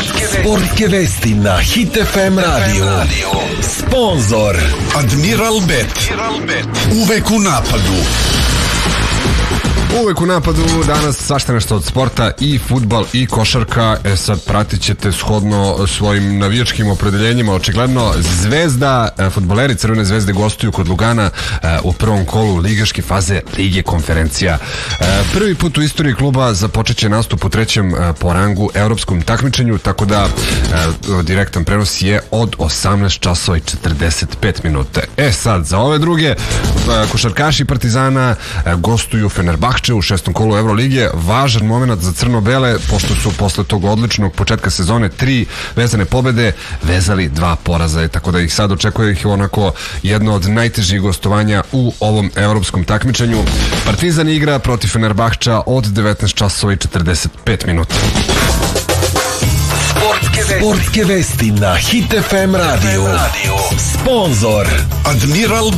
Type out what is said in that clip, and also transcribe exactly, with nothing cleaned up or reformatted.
Sportske vesti na Hit F M radio. Sponzor Admiral Bet. Uvek u napadu. Uvek u napadu, danas svašta nešto od sporta, i fudbal i košarka. E sad, pratit ćete shodno svojim navijačkim opredeljenjima. Očigledno Zvezda, fudbaleri Crvene zvezde gostuju kod Lugana u prvom kolu ligaške faze Lige konferencija. Prvi put u istoriji kluba započeće nastup u trećem po rangu evropskom takmičenju, tako da direktan prenos je od osamnaest časova i četrdeset pet minuta. E sad, za ove druge, košarkaši Partizana gostuju Fenerbahče u šestom kolu Evrolige. Važan moment za crno-bele, pošto su posle tog odličnog početka sezone tri vezane pobede vezali dva poraza, tako da ih sad očekuje ih onako jedno od najtežih gostovanja u ovom evropskom takmičenju. Partizan igra protiv Fenerbahča od devetnaest časova i četrdeset pet minuta. Sportske vesti na Hit F M radio. Sponzor Admiral